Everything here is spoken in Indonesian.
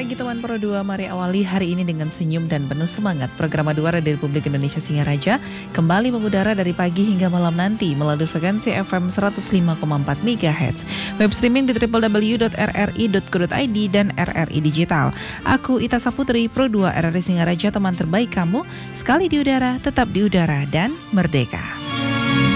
pagi teman Pro 2, mari awali hari ini dengan senyum dan penuh semangat. Program Adu Wara dari Republik Indonesia Singaraja kembali mengudara dari pagi hingga malam nanti melalui frekuensi FM 105,4 MHz. Web streaming di www.rri.co.id dan RRI Digital. Aku Ita Saputri, Pro 2 RRI Singaraja, teman terbaik kamu. Sekali di udara, tetap di udara dan merdeka.